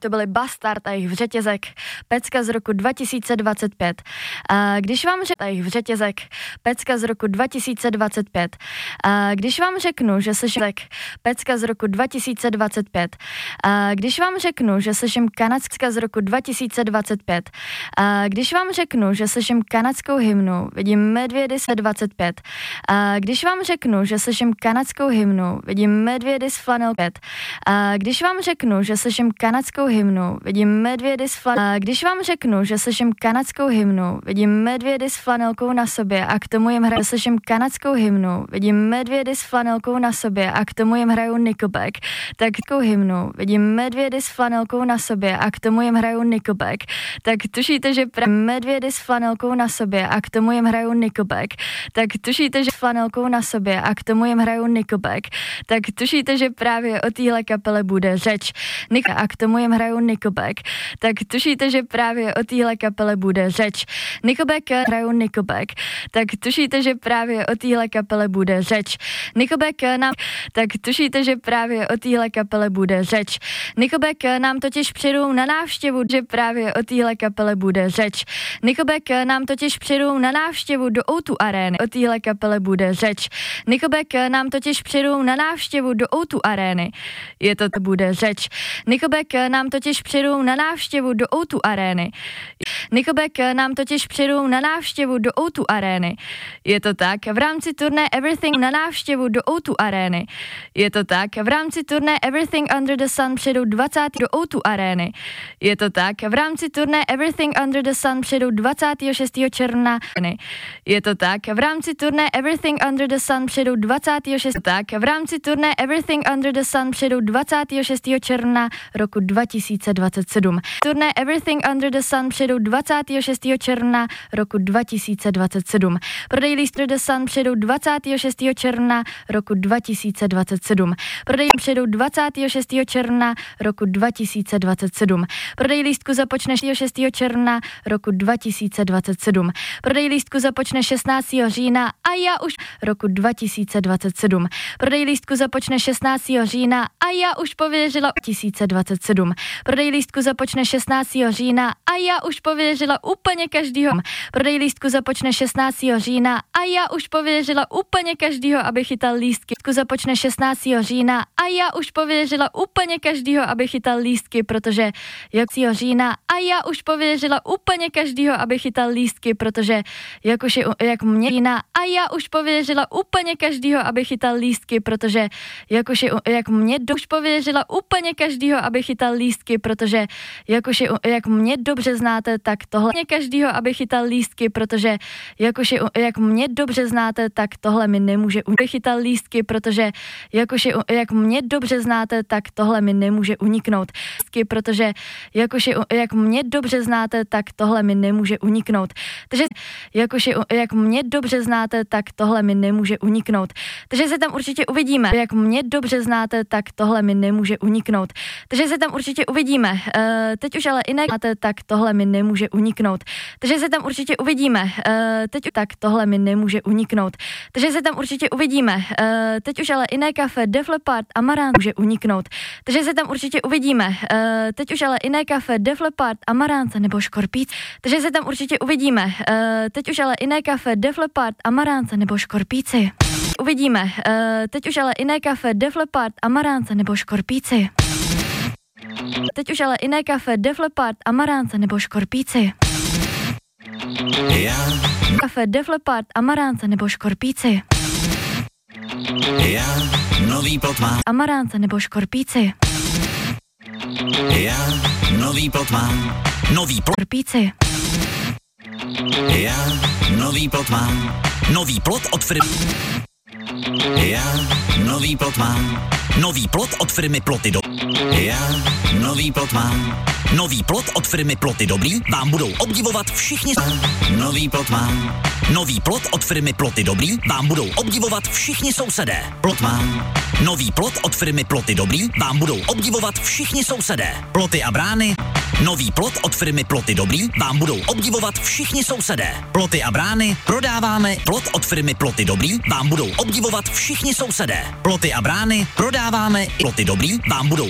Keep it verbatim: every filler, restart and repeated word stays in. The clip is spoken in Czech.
to byly Bastard a jejich Řetězek, pecka z roku dva tisíce dvacet pět. A když vám řeknu, jejich Řetězek, pecka z roku dva tisíce dvacet pět. A když vám řeknu, že slyším pecka z roku dva tisíce dvacet pět. A když vám řeknu, že slyším kanadská z roku dva tisíce dvacet pět. A když vám řeknu, že slyším kanadskou hymnu, vidím medvědy z dvacet pět. A když vám řeknu, že slyším kanadskou hymnu, vidím medvědy z flanel pět. A když vám řeknu, že slyším kanadskou hymnu, vidím medvědy z flanel. A když vám řeknu, že slyším kanadskou hymnu, vidím medvědy s flanelkou na sobě a k tomu jim hraju, slyším kanadskou hymnu, vidím medvědy s flanelkou na sobě a k tomu jim hraju Nickelback. Tak takovou hymnu, vidím medvědy s flanelkou na sobě a k tomu jim hraju Nickelback. Tak tušíte, že pra- medvědy s flanelkou na sobě a k tomu jim hraju Nickelback. Tak tušíte, že flanelkou na sobě a k tomu jim hraju Nickelback. Tak tušíte, že právě o téhle kapele bude řeč. Nick- a k tomu jim hraju Nickelback. Tak tušíte, že právě o téhle kapele bude řeč. Nickelback hraju Nickelback. Tak tušíte, že právě o téhle kapele bude řeč. Nickelback nám tak tušíte, že právě o téhle kapele bude řeč. Nickelback nám totiž přijdou na návštěvu, že právě o téhle kapele bude řeč. Nickelback nám totiž přijdou na návštěvu do ó dva arény. O téhle kapele bude řeč. Nickelback nám totiž přijdou na návštěvu do ó dva arény. Je to to bude řeč. Nickelback nám totiž přijdou na návštěvu do ó dva arény. Nickelback nám totiž přijdou na návštěvu do ó dva arény. Je to tak, v rámci turné Everything na návštěvu do ó dva arény. Je to tak, v rámci turné Everything Under the Sun přijdou dvacátého do ó dva arény. Je to tak, v rámci turné Everything Under the Sun přijdou dvacátého šestého června. Je to tak, v rámci turné Everything Under the Sun přijdou dvacátého šestého tak, v rámci turné Everything Under the Sun přijdou dvacátého šestého června roku dva tisíce dvacet sedm. Turné Everything Under the Sun přijdou dvacátého šestého června roku dva tisíce dvacet sedm. Prodej lístků The Sun přijdou dvacátého šestého června roku dva tisíce dvacet sedm. Prodej přijdou dvacátého šestého června roku dva tisíce dvacet sedm. Prodej lístku započne šestého června roku dva tisíce dvacet sedm. Prodej lístku započne šestnáctého října a já už roku dva tisíce dvacet sedm. Prodej lístku započne šestnáctého října a já už pověřila dva tisíce dvacet sedm. Prodej lístku započne šestnáctého října a já už pověřila úplně každýho. Prodej lístku započne šestnáctého října a já už pověřila úplně každýho, aby chytal lístky. Lístku započne šestnáctého října a já už pověřila úplně každýho, aby chytal lístky, protože jak října a já už pověřila úplně každýho, aby chytal lístky, protože jakož je, jak mě října a já už pověřila úplně každýho, aby chytal lístky, protože jakož je, jak mě do, už pověřila úplně každýho, aby chytal lístky, protože jakož je, jak mě dobře znáte, tak tohle každýho, aby chytal lístky, protože jakož je, jak mě dobře znáte, tak tohle mi nemůže chytal lístky, protože jakož je, jak mě dobře znáte, tak tohle mi nemůže uniknout. Protože jakož je, jak mě dobře znáte, tak tohle mi nemůže uniknout. Takže jakož je, jak mě dobře znáte, tak tohle mi nemůže uniknout. Takže se tam určitě uvidíme. Jak mě dobře znáte, tak tohle mi nemůže uniknout. Takže se tam určitě uvidíme. Uh, teď už ale i neznáte, tak tohle mi nemůže uniknout. Takže se tam určitě uvidíme. Uh, teď tak tohle mi nemůže uniknout. Takže se tam určitě uvidíme. Uh, teď už ale jiné kafe, Def Leppard, Amarant může uniknout. Takže se tam určitě uvidíme. Uh, teď už ale jiné kafe, Def Leppard, Amarant nebo Škorpíc. Takže se tam určitě uvidíme. Uh, teď už ale jiné kafe, Def Leppard, Amarant nebo Škorpíci. Uvidíme. Uh, teď už ale jiné kafe, Def Leppard, Amarant nebo Škorpíci. Teď už ale jiné kafe, Def Leppard, Amarant nebo Škorpíci. Já. Kafe, Def Leppard, Amarant nebo Škorpíci. Já. Nový plot mám. Amarant nebo Škorpíci. Já. Nový plot mám. Nový plot. Škorpíci. Já. Nový plot mám. Nový plot od firmy. Já. Nový plot mám. Nový plot od firmy Ploty do. Já. Nový plot mám. Nový plot od firmy Ploty Dobrý vám budou obdivovat všichni. Nový plot mám. Nový plot od firmy Ploty Dobrý vám budou obdivovat všichni sousedé. Plot mám. Nový plot od firmy Ploty Dobrý vám budou obdivovat všichni sousedé. Ploty a brány. Nový plot od firmy Ploty Dobrý vám budou obdivovat všichni sousedé. Ploty a brány prodáváme. Plot od firmy Ploty Dobrý vám budou obdivovat všichni sousedé. Ploty a brány prodáváme. Ploty Dobrý vám budou